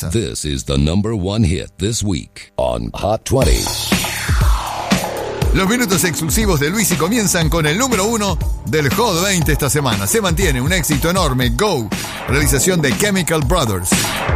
casa. This is the number one hit this week on Hot 20. Los minutos exclusivos de Luis y comienzan con el número 1 del Hot 20 esta semana. Se mantiene un éxito enorme, Go, realización de Chemical Brothers.